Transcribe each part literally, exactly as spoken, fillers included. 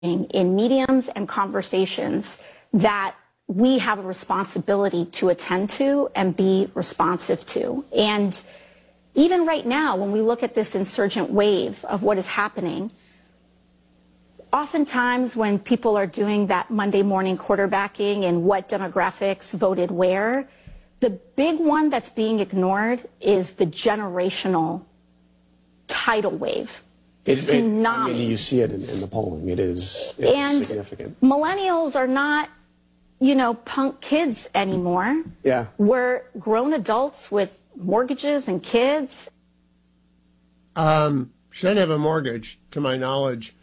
in mediums and conversations that we have a responsibility to attend to and be responsive to. And even right now, when we look at this insurgent wave of what is happening, oftentimes when people are doing that Monday morning quarterbacking and what demographics voted where, the big one that's being ignored is the generational tidal wave. It, it, I mean, you see it in, in the polling. It is it's and significant. Millennials are not, you know, punk kids anymore. Yeah. We're grown adults with mortgages and kids. Um, she doesn't have a mortgage, to my knowledge,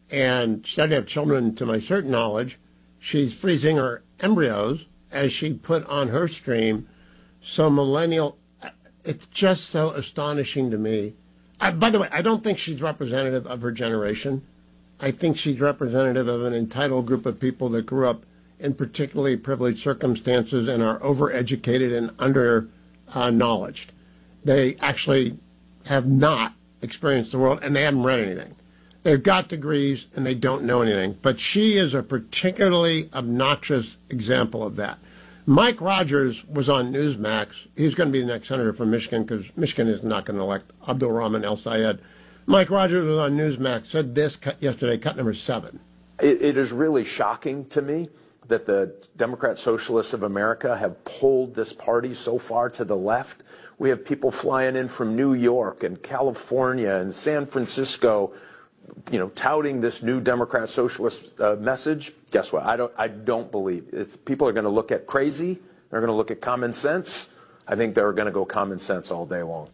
and she doesn't have children, to my certain knowledge. She's freezing her embryos, as she put on her stream. So millennial, it's just so astonishing to me. I, by the way, I don't think she's representative of her generation. I think she's representative of an entitled group of people that grew up in particularly privileged circumstances and are overeducated and under-knowledged. They actually have not experienced the world, and they haven't read anything. They've got degrees, and they don't know anything. But she is a particularly obnoxious example of that. Mike Rogers was on Newsmax. He's going to be the next senator from Michigan because Michigan is not going to elect Abdul Rahman El-Sayed. Mike Rogers was on Newsmax, said this cut yesterday, cut number seven. It, it is really shocking to me that the Democrat Socialists of America have pulled this party so far to the left. We have people flying in from New York and California and San Francisco, you know, touting this new Democrat Socialist uh, message. Guess what? I don't. I don't believe it's. People are going to look at crazy. They're going to look at common sense. I think they're going to go common sense all day long.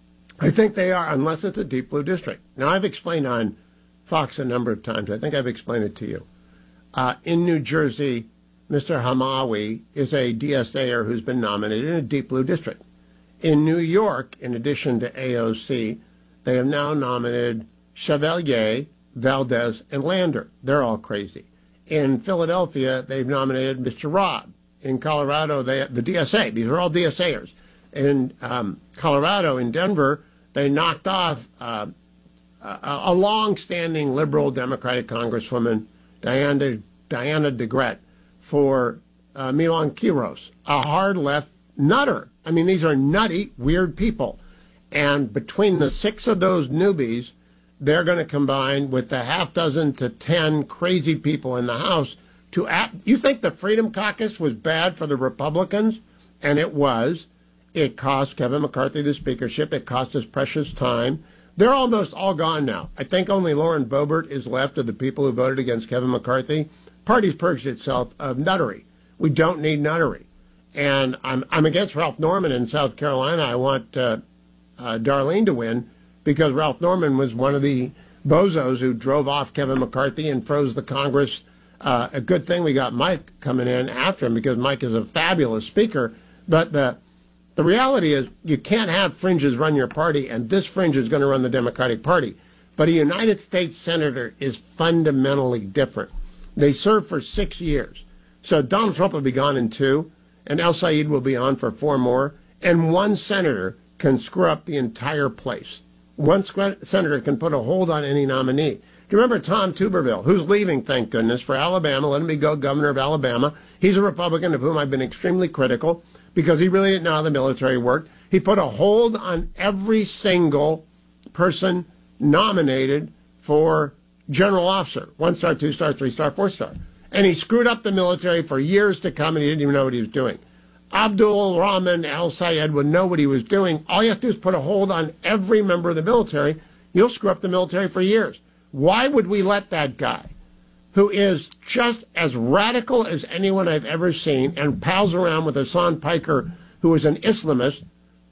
I think they are, unless it's a deep blue district. Now, I've explained on Fox a number of times. I think I've explained it to you. Uh, in New Jersey, Mister Hamawi is a D S A er who's been nominated in a deep blue district. In New York, in addition to A O C, they have now nominated Chevalier, Valdez, and Lander. They're all crazy. In Philadelphia, they've nominated Mister Robb. In Colorado, they the D S A. These are all D S A ers. In um, Colorado, in Denver, they knocked off uh, a, a long-standing liberal Democratic Congresswoman, Diana, Diana DeGret, for uh, Milan Quiros, a hard-left nutter. I mean, these are nutty, weird people. And between the six of those newbies, they're going to combine with the half dozen to ten crazy people in the House to act. You think the Freedom Caucus was bad for the Republicans? And it was. It cost Kevin McCarthy the speakership. It cost us precious time. They're almost all gone now. I think only Lauren Boebert is left of the people who voted against Kevin McCarthy. Party's purged itself of nuttery. We don't need nuttery. And I'm, I'm against Ralph Norman in South Carolina. I want uh, uh, Darlene to win, because Ralph Norman was one of the bozos who drove off Kevin McCarthy and froze the Congress. Uh, a good thing we got Mike coming in after him, because Mike is a fabulous speaker. But the the reality is you can't have fringes run your party, and this fringe is going to run the Democratic Party. But a United States senator is fundamentally different. They serve for six years. So Donald Trump will be gone in two, and El-Sayed will be on for four more, and one senator can screw up the entire place. One senator can put a hold on any nominee. Do you remember Tom Tuberville, who's leaving, thank goodness, for Alabama? Let him be go governor of Alabama. He's a Republican of whom I've been extremely critical because he really didn't know how the military worked. He put a hold on every single person nominated for general officer, one star, two star, three star, four star. And he screwed up the military for years to come, and he didn't even know what he was doing. Abdul Rahman El-Sayed would know what he was doing. All you have to do is put a hold on every member of the military. You'll screw up the military for years. Why would we let that guy, who is just as radical as anyone I've ever seen and pals around with Hassan Piker, who is an Islamist,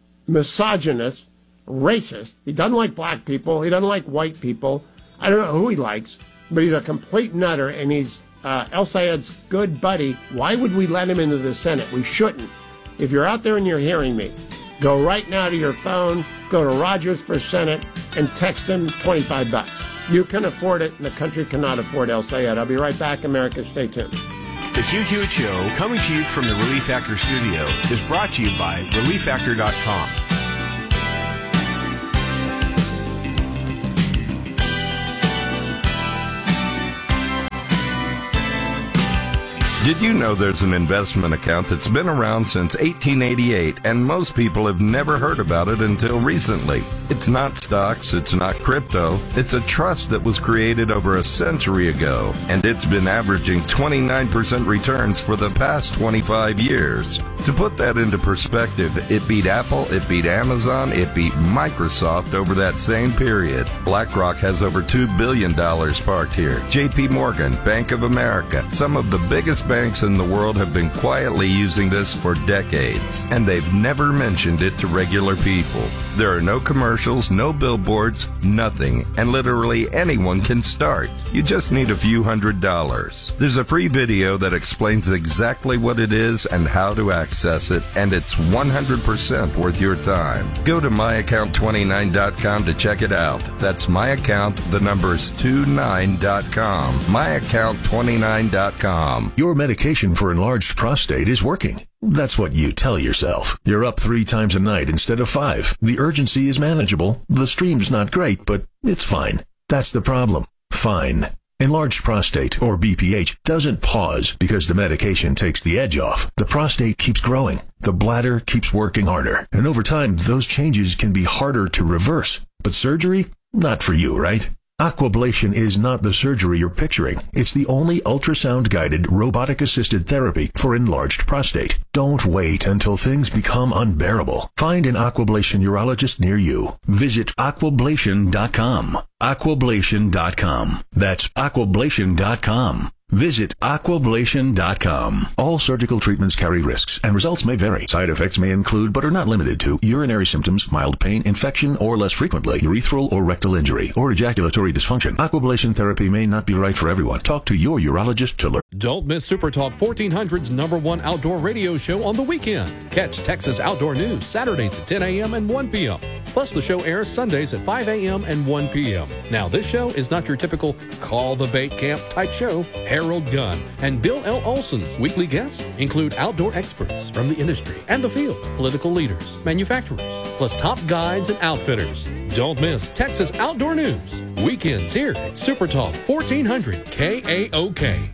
misogynist, racist. He doesn't like black people. He doesn't like white people. I don't know who he likes, but he's a complete nutter, and he's Uh, El-Sayed's good buddy. Why would we let him into the Senate? We shouldn't. If you're out there and you're hearing me, go right now to your phone, go to Rogers for Senate, and text him twenty-five bucks. You can afford it, and the country cannot afford El-Sayed. I'll be right back, America. Stay tuned. The Hugh Hewitt Show, coming to you from the Relief Factor studio, is brought to you by relief factor dot com. Did you know there's an investment account that's been around since eighteen eighty-eight, and most people have never heard about it until recently? It's not stocks, it's not crypto, it's a trust that was created over a century ago, and it's been averaging twenty-nine percent returns for the past twenty-five years. To put that into perspective, it beat Apple, it beat Amazon, it beat Microsoft over that same period. BlackRock has over two billion dollars parked here. J P Morgan, Bank of America, some of the biggest banks in the world have been quietly using this for decades, and they've never mentioned it to regular people. There are no commercials, no billboards, nothing, and literally anyone can start. You just need a few hundred dollars. There's a free video that explains exactly what it is and how to access it, and it's one hundred percent worth your time. Go to my account twenty-nine dot com to check it out. That's my account, the number's twenty-nine dot com. my account twenty-nine dot com. Your medication for enlarged prostate is working. That's what you tell yourself. You're up three times a night instead of five. The urgency is manageable. The stream's not great, but it's fine. That's the problem. Fine. Enlarged prostate, or B P H, doesn't pause because the medication takes the edge off. The prostate keeps growing. The bladder keeps working harder. And over time, those changes can be harder to reverse. But surgery? Not for you, right? Aquablation is not the surgery you're picturing. It's the only ultrasound-guided, robotic-assisted therapy for enlarged prostate. Don't wait until things become unbearable. Find an Aquablation urologist near you. Visit aquablation dot com. aquablation dot com. That's aquablation dot com. Visit aquablation dot com. All surgical treatments carry risks, and results may vary. Side effects may include, but are not limited to, urinary symptoms, mild pain, infection, or less frequently, urethral or rectal injury, or ejaculatory dysfunction. Aquablation therapy may not be right for everyone. Talk to your urologist to learn. Don't miss Super Talk fourteen hundred's number one outdoor radio show on the weekend. Catch Texas Outdoor News Saturdays at ten a.m. and one p.m. Plus, the show airs Sundays at five a.m. and one p.m. Now, this show is not your typical call the bait camp type show. Harold Gunn and Bill L. Olson's weekly guests include outdoor experts from the industry and the field, political leaders, manufacturers, plus top guides and outfitters. Don't miss Texas Outdoor News weekends here at Super Talk fourteen hundred K A O K.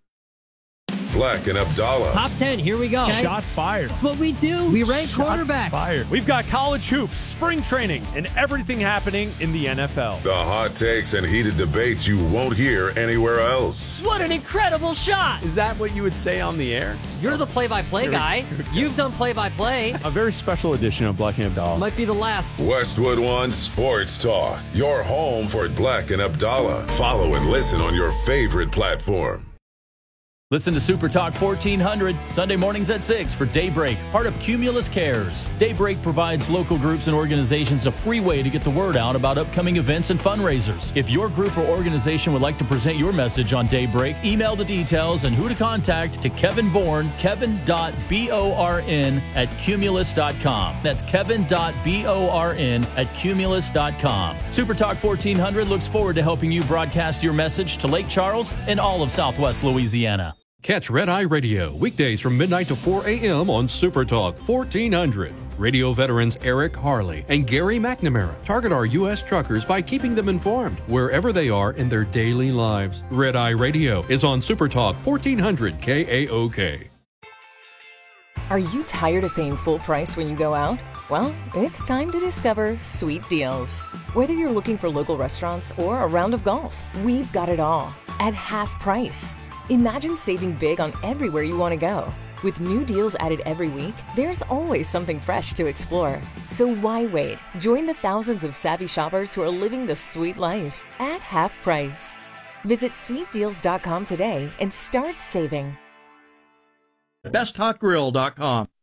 Black and Abdallah. Top ten, here we go. Okay. Shots fired. That's what we do. We rank Shots quarterbacks. Fired. We've got college hoops, spring training, and everything happening in the N F L. The hot takes and heated debates you won't hear anywhere else. What an incredible shot. Is that what you would say on the air? You're the play-by-play guy. You've done play-by-play. A very special edition of Black and Abdallah. Might be the last. Westwood One Sports Talk. Your home for Black and Abdallah. Follow and listen on your favorite platform. Listen to Super Talk fourteen hundred, Sunday mornings at six for Daybreak, part of Cumulus Cares. Daybreak provides local groups and organizations a free way to get the word out about upcoming events and fundraisers. If your group or organization would like to present your message on Daybreak, email the details and who to contact to Kevin Bourne, kevin dot born at cumulus dot com. That's kevin dot born at cumulus dot com. Super Talk fourteen hundred looks forward to helping you broadcast your message to Lake Charles and all of Southwest Louisiana. Catch Red Eye Radio weekdays from midnight to four a.m. on Super Talk fourteen hundred. Radio veterans Eric Harley and Gary McNamara target our U S truckers by keeping them informed wherever they are in their daily lives. Red Eye Radio is on Super Talk fourteen hundred K A O K. Are you tired of paying full price when you go out? Well, it's time to discover Sweet Deals. Whether you're looking for local restaurants or a round of golf, we've got it all at half price. Imagine saving big on everywhere you want to go. With new deals added every week, there's always something fresh to explore. So why wait? Join the thousands of savvy shoppers who are living the sweet life at half price. Visit sweet deals dot com today and start saving. best hot grill dot com.